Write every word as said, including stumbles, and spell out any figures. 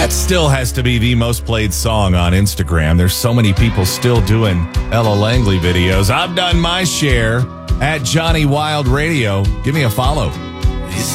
That still has to be the most played song on Instagram. There's so many people still doing Ella Langley videos. I've done my share at Johnny Wild Radio. Give me a follow.